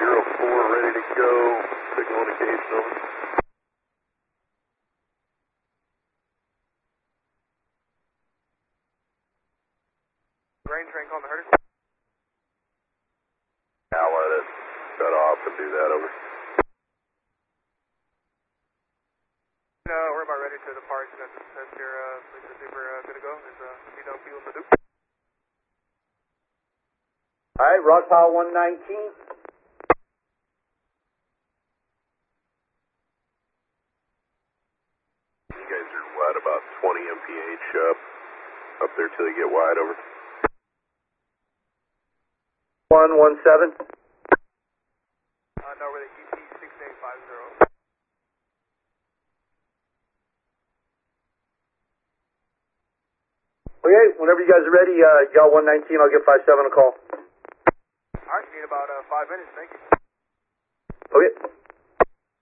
04 ready to go. Signal indication over. Range rank on the herder. I'll let it shut off and do that over. We're about ready to depart. That's your, please receiver good to go. Is C-Down fuel in the loop. Alright, Rock Pile 119. You guys are what, about 20 mph up there till you get wide over. 117. No, we're the ET6850. Okay, whenever you guys are ready, y'all 119, I'll give 57 a call. Alright, you need about 5 minutes, thank you.